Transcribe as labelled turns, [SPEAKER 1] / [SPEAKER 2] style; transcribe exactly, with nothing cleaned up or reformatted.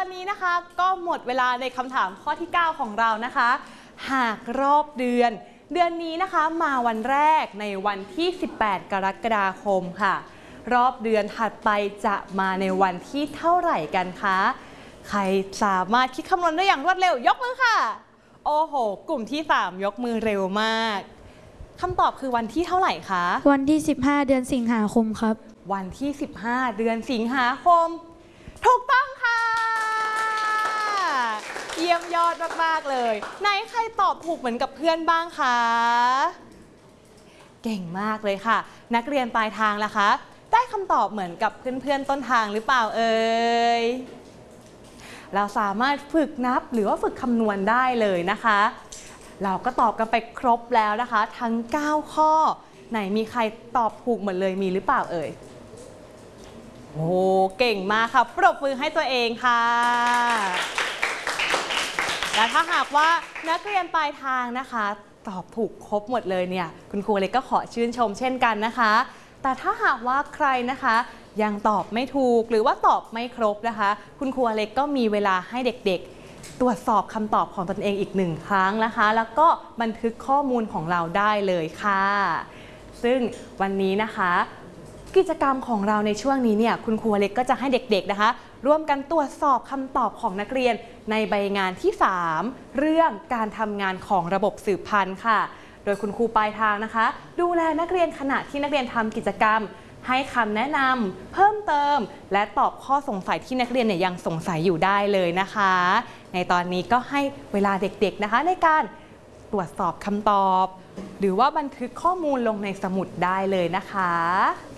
[SPEAKER 1] อนนี้นะคะก็หมดเวลาในคำถามข้อที่เก้าของเรานะคะหากรอบเดือนเดือนนี้นะคะมาวันแรกในวันที่สิบแปดกรกฎาคมค่ะรอบเดือนถัดไปจะมาในวันที่เท่าไหร่กันคะใครสามารถคิดคำนวณได้อย่างรวดเร็วยกมือค่ะโอ้โหกลุ่มที่สามยกมือเร็วมากคำตอบคือวันที่เท่าไหร่คะ
[SPEAKER 2] วันที่สิบห้าเดือนสิงหาคมครับ
[SPEAKER 1] วันที่สิบห้าเดือนสิงหาคมถูกต้องค่ะเยี่ยมยอดมากๆเลยไหนใครตอบถูกเหมือนกับเพื่อนบ้างคะเก่งมากเลยค่ะนักเรียนปลายทางล่ะคะได้คำตอบเหมือนกับเพื่อนๆต้นทางหรือเปล่าเอ่ยเราสามารถฝึกนับหรือว่าฝึกคำนวณได้เลยนะคะเราก็ตอบกันไปครบแล้วนะคะทั้งเก้าข้อไหนมีใครตอบถูกหมดเลยมีหรือเปล่าเอ่ยโอ้เก่งมากค่ะปรบมือให้ตัวเองค่ะและถ้าหากว่านักเรียนปลายทางนะคะตอบถูกครบหมดเลยเนี่ยคุณครูเล็กก็ขอชื่นชมเช่นกันนะคะแต่ถ้าหากว่าใครนะคะยังตอบไม่ถูกหรือว่าตอบไม่ครบนะคะคุณครูเล็กก็มีเวลาให้เด็กๆตรวจสอบคำตอบของตนเองอีกหนึ่งครั้งนะคะแล้วก็บันทึกข้อมูลของเราได้เลยค่ะซึ่งวันนี้นะคะกิจกรรมของเราในช่วงนี้เนี่ยคุณครูเล็กก็จะให้เด็กๆนะคะร่วมกันตรวจสอบคำตอบของนักเรียนในใบงานที่สามเรื่องการทำงานของระบบสืบพันธุ์ค่ะโดยคุณครูปลายทางนะคะดูแลนักเรียนขณะที่นักเรียนทำกิจกรรมให้คำแนะนำเพิ่มเติมและตอบข้อสงสัยที่นักเรียนเนี่ยยังสงสัยอยู่ได้เลยนะคะในตอนนี้ก็ให้เวลาเด็กๆนะคะในการตรวจสอบคำตอบหรือว่าบันทึกข้อมูลลงในสมุดได้เลยนะคะ